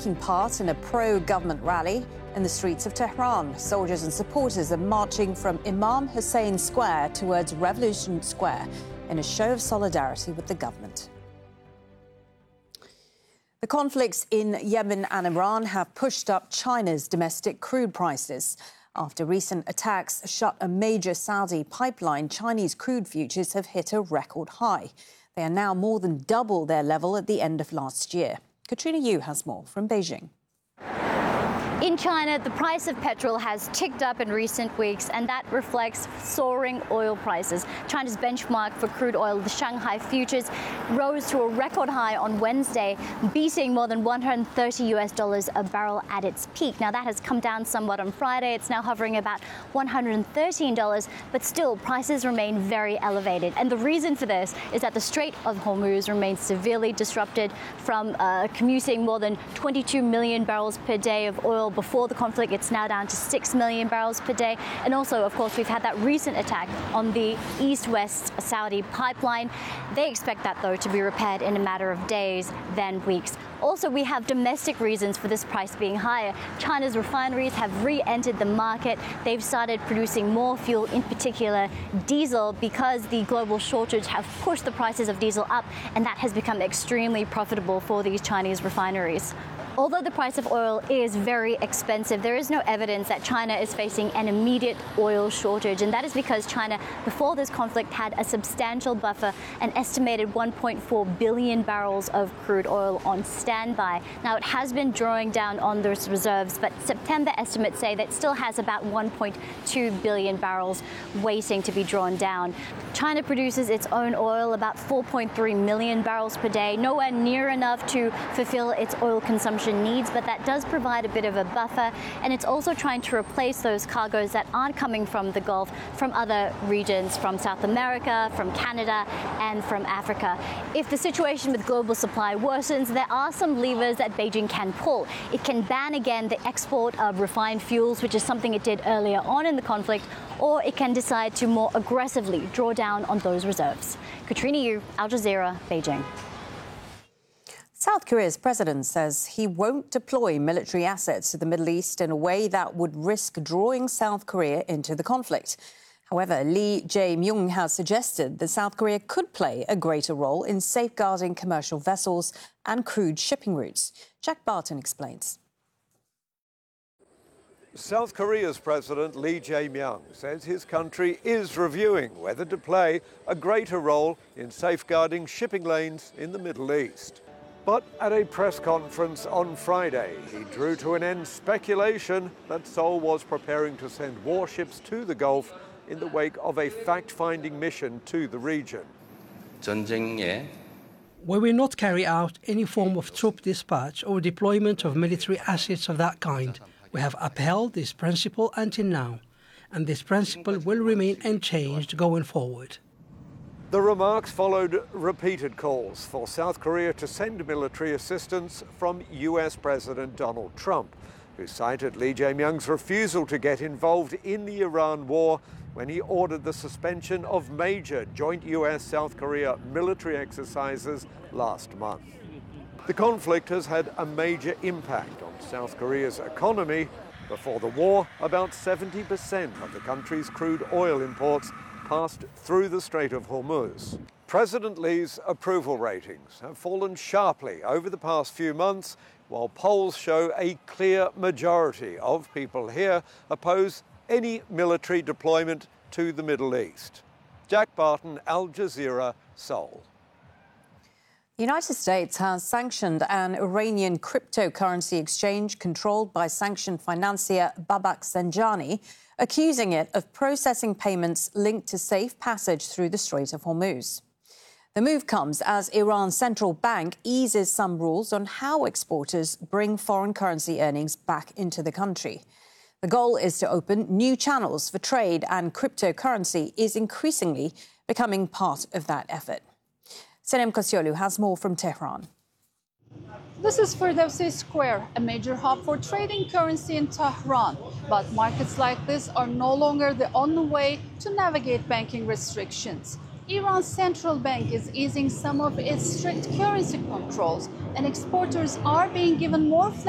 taking part in a pro-government rally in the streets of Tehran. Soldiers and supporters are marching from Imam Hussein Square towards Revolution Square in a show of solidarity with the government. The conflicts in Yemen and Iran have pushed up China's domestic crude prices. After recent attacks shut a major Saudi pipeline, Chinese crude futures have hit a record high. They are now more than double their level at the end of last year. Katrina Yu has more from Beijing. In China, the price of petrol has ticked up in recent weeks, and that reflects soaring oil prices. China's benchmark for crude oil, the Shanghai futures, rose to a record high on Wednesday, beating more than $130 a barrel at its peak. Now, that has come down somewhat on Friday. It's now hovering about $113, but still, prices remain very elevated. And the reason for this is that the Strait of Hormuz remains severely disrupted from commuting more than 22 million barrels per day of oil before the conflict. It's now down to 6 million barrels per day. And also, of course, we've had that recent attack on the east-west Saudi pipeline. They expect that, though, to be repaired in a matter of days, then weeks. Also, we have domestic reasons for this price being higher. China's refineries have re-entered the market. They've started producing more fuel, in particular diesel, because the global shortage have pushed the prices of diesel up, and that has become extremely profitable for these Chinese refineries. Although the price of oil is very expensive, there is no evidence that China is facing an immediate oil shortage. And that is because China, before this conflict, had a substantial buffer, an estimated 1.4 billion barrels of crude oil on standby. Now, it has been drawing down on those reserves, but September estimates say that it still has about 1.2 billion barrels waiting to be drawn down. China produces its own oil, about 4.3 million barrels per day, nowhere near enough to fulfill its oil consumption needs, but that does provide a bit of a buffer, and it's also trying to replace those cargoes that aren't coming from the Gulf, from other regions, from South America, from Canada, and from Africa. If the situation with global supply worsens, there are some levers that Beijing can pull. It can ban again the export of refined fuels, which is something it did earlier on in the conflict, or it can decide to more aggressively draw down on those reserves. Katrina Yu, Al Jazeera, Beijing. South Korea's president says he won't deploy military assets to the Middle East in a way that would risk drawing South Korea into the conflict. However, Lee Jae-myung has suggested that South Korea could play a greater role in safeguarding commercial vessels and crude shipping routes. Jack Barton explains. South Korea's President Lee Jae-myung says his country is reviewing whether to play a greater role in safeguarding shipping lanes in the Middle East. But at a press conference on Friday, he drew to an end speculation that Seoul was preparing to send warships to the Gulf in the wake of a fact-finding mission to the region. We will not carry out any form of troop dispatch or deployment of military assets of that kind. We have upheld this principle until now, and this principle will remain unchanged going forward. The remarks followed repeated calls for South Korea to send military assistance from US President Donald Trump, who cited Lee Jae-myung's refusal to get involved in the Iran war when he ordered the suspension of major joint US-South Korea military exercises last month. The conflict has had a major impact on South Korea's economy. Before the war, about 70% of the country's crude oil imports passed through the Strait of Hormuz. President Lee's approval ratings have fallen sharply over the past few months, while polls show a clear majority of people here oppose any military deployment to the Middle East. Jack Barton, Al Jazeera, Seoul. The United States has sanctioned an Iranian cryptocurrency exchange controlled by sanctioned financier Babak Zanjani, accusing it of processing payments linked to safe passage through the Strait of Hormuz. The move comes as Iran's central bank eases some rules on how exporters bring foreign currency earnings back into the country. The goal is to open new channels for trade, and cryptocurrency is increasingly becoming part of that effort. Senem Kosiolu has more from Tehran. This is Firdevsi Square, a major hub for trading currency in Tehran. But markets like this are no longer the only way to navigate banking restrictions. Iran's central bank is easing some of its strict currency controls, and exporters are being given more flexibility